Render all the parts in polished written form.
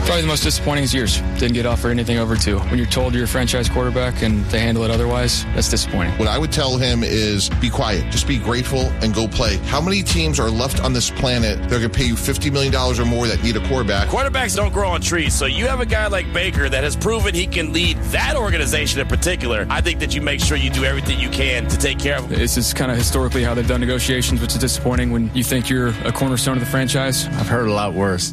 Probably the most disappointing is yours. Didn't get offered anything over 2. When you're told you're a franchise quarterback and they handle it otherwise, that's disappointing. What I would tell him is be quiet. Just be grateful and go play. How many teams are left on this planet that are going to pay you $50 million or more that need a quarterback? Quarterbacks don't grow on trees, so you have a guy like Baker that has proven he can lead that organization in particular. I think that you make sure you do everything you can to take care of him. This is kind of historically how they've done negotiations, which is disappointing when you think you're a cornerstone of the franchise. I've heard a lot worse.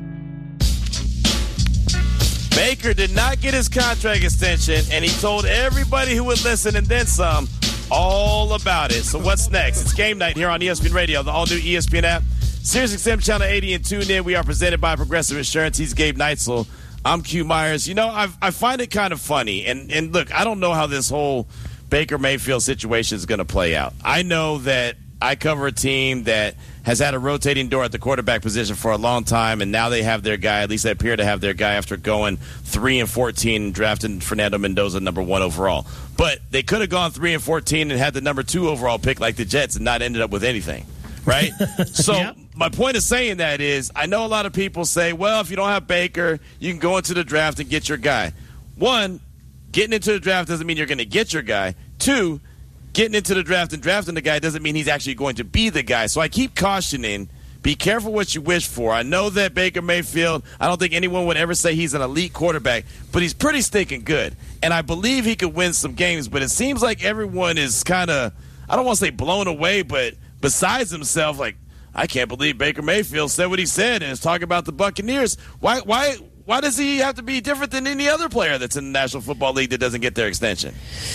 Baker did not get his contract extension, and he told everybody who would listen and then some all about it. So what's next? It's game night here on ESPN Radio, the all-new ESPN app, SiriusXM Channel 80, and tune in. We are presented by Progressive Insurance. He's Gabe Neitzel. I'm Q Myers. You know, I find it kind of funny. And look, I don't know how this whole Baker Mayfield situation is going to play out. I know that I cover a team that has had a rotating door at the quarterback position for a long time, and now they have their guy. At least they appear to have their guy after going 3-14 and drafting Fernando Mendoza number 1 overall. But they could have gone 3-14 and had the number 2 overall pick like the Jets and not ended up with anything, right? So yeah. My point of saying that is I know a lot of people say, well, if you don't have Baker, you can go into the draft and get your guy. 1, getting into the draft doesn't mean you're going to get your guy. 2, getting into the draft and drafting the guy doesn't mean he's actually going to be the guy. So I keep cautioning, be careful what you wish for. I know that Baker Mayfield, I don't think anyone would ever say he's an elite quarterback, but he's pretty stinking good. And I believe he could win some games, but it seems like everyone is kind of, I don't want to say blown away, but besides himself, like, I can't believe Baker Mayfield said what he said and is talking about the Buccaneers. Why does he have to be different than any other player that's in the National Football League that doesn't get their extension?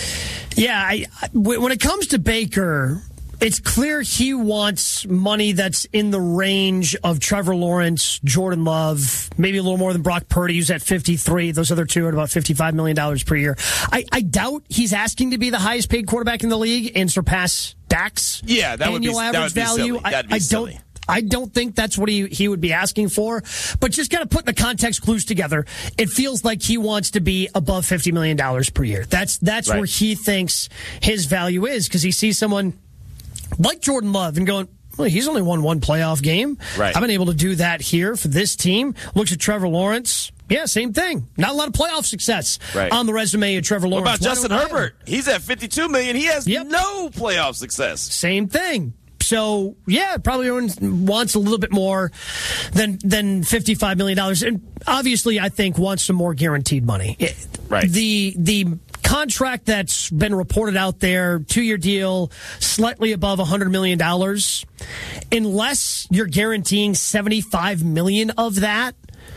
Yeah, when it comes to Baker, it's clear he wants money that's in the range of Trevor Lawrence, Jordan Love, maybe a little more than Brock Purdy, who's at 53. Those other two are at about $55 million per year. I doubt he's asking to be the highest paid quarterback in the league and surpass Dak's annual average value. I don't think that's what he would be asking for. But just kind of putting the context clues together, it feels like he wants to be above $50 million per year. That's right. Where he thinks his value is, because he sees someone like Jordan Love and going, well, he's only won 1 playoff game. Right. I've been able to do that here for this team. Looks at Trevor Lawrence. Yeah, same thing. Not a lot of playoff success on the resume of Trevor Lawrence. What about Justin Herbert? He's at $52 million. He has no playoff success. Same thing. So, yeah, probably everyone wants a little bit more than $55 million. And obviously, I think wants some more guaranteed money. Right. The contract that's been reported out there, 2-year deal, slightly above $100 million, unless you're guaranteeing $75 million of that,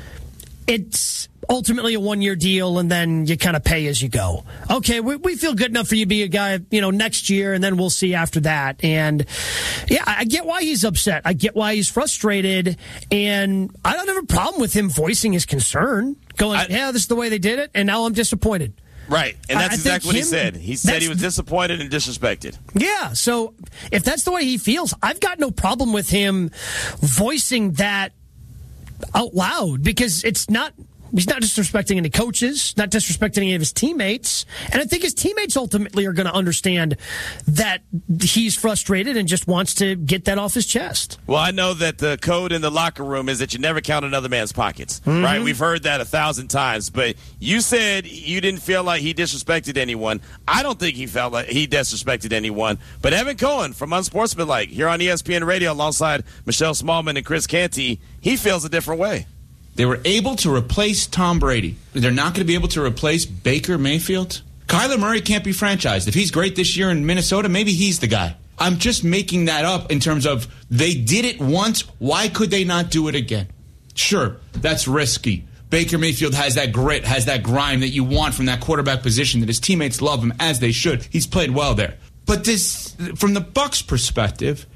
it's ultimately a 1-year deal, and then you kind of pay as you go. Okay, we feel good enough for you to be a guy, next year, and then we'll see after that. And yeah, I get why he's upset. I get why he's frustrated, and I don't have a problem with him voicing his concern, going, this is the way they did it, and now I'm disappointed. Right, and that's exactly what he said. He said he was disappointed and disrespected. Yeah, so if that's the way he feels, I've got no problem with him voicing that out loud, because he's not disrespecting any coaches, not disrespecting any of his teammates. And I think his teammates ultimately are going to understand that he's frustrated and just wants to get that off his chest. Well, I know that the code in the locker room is that you never count another man's pockets, right? We've heard that 1,000 times. But you said you didn't feel like he disrespected anyone. I don't think he felt like he disrespected anyone. But Evan Cohen from Unsportsmanlike here on ESPN Radio alongside Michelle Smallman and Chris Canty, he feels a different way. They were able to replace Tom Brady. They're not going to be able to replace Baker Mayfield. Kyler Murray can't be franchised. If he's great this year in Minnesota, maybe he's the guy. I'm just making that up in terms of they did it once. Why could they not do it again? Sure, that's risky. Baker Mayfield has that grit, has that grind that you want from that quarterback position, that his teammates love him as they should. He's played well there. But this, from the Bucs' perspective,